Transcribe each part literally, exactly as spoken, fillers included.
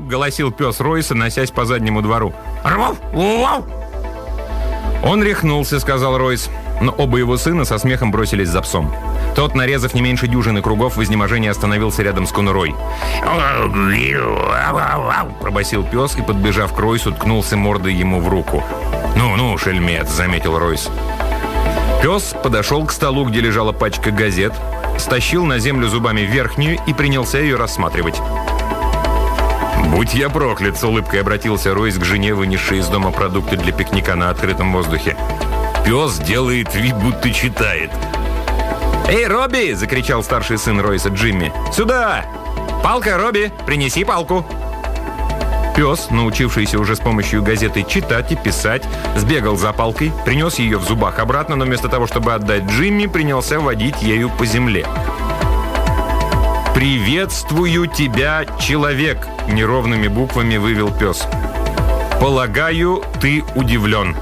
голосил пес Ройса, носясь по заднему двору. «Он рехнулся», — сказал Ройс. Но оба его сына со смехом бросились за псом. Тот, нарезав не меньше дюжины кругов, в изнеможении остановился рядом с конурой. Пробасил пес и, подбежав к Ройсу, ткнулся мордой ему в руку. «Ну-ну, шельмец», — заметил Ройс. Пес подошел к столу, где лежала пачка газет, стащил на землю зубами верхнюю и принялся ее рассматривать. «Будь я проклят!» — с улыбкой обратился Ройс к жене, вынесшей из дома продукты для пикника на открытом воздухе. «Пес делает вид, будто читает». «Эй, Робби!» — закричал старший сын Ройса, Джимми. «Сюда! Палка, Робби! Принеси палку!» Пес, научившийся уже с помощью газеты читать и писать, сбегал за палкой, принес ее в зубах обратно, но вместо того, чтобы отдать Джимми, принялся водить ею по земле. «Приветствую тебя, человек!» — неровными буквами вывел пес. «Полагаю, ты удивлен».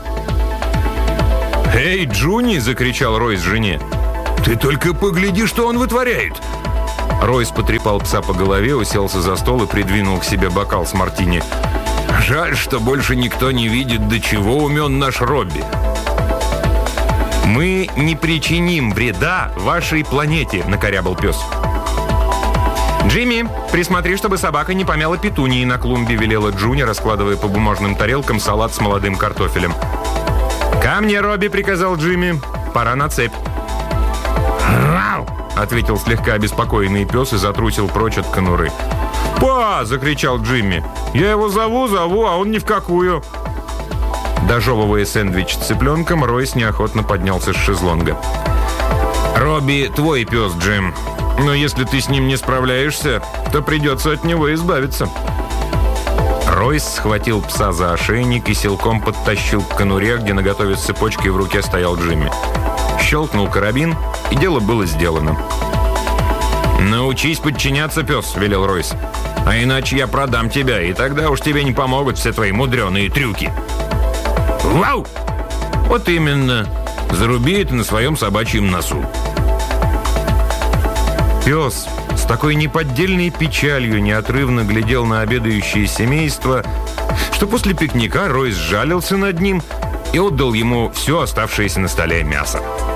«Эй, Джуни!» — закричал Ройс жене. «Ты только погляди, что он вытворяет!» Ройс потрепал пса по голове, уселся за стол и придвинул к себе бокал с мартини. «Жаль, что больше никто не видит, до чего умен наш Робби». «Мы не причиним вреда вашей планете», — накорябал пес. «Джимми, присмотри, чтобы собака не помяла петунии на клумбе», — велела Джуни, раскладывая по бумажным тарелкам салат с молодым картофелем. «Ко мне, Робби», — приказал Джимми. «Пора на цепь». «Рау!» — ответил слегка обеспокоенный пес и затрусил прочь от конуры. «Па!» — закричал Джимми. «Я его зову, зову, а он ни в какую». Дожевывая сэндвич с цыпленком, Ройс неохотно поднялся с шезлонга. «Робби твой пес, Джим. Но если ты с ним не справляешься, то придется от него избавиться». Ройс схватил пса за ошейник и силком подтащил к конуре, где наготове с цепочкой в руке стоял Джимми. Щелкнул карабин, и дело было сделано. «Научись подчиняться, пес», — велел Ройс. «А иначе я продам тебя, и тогда уж тебе не помогут все твои мудреные трюки». «Вау!» «Вот именно. Заруби это на своем собачьем носу». Пес с такой неподдельной печалью неотрывно глядел на обедающее семейство, что после пикника Ройс сжалился над ним и отдал ему все оставшееся на столе мясо.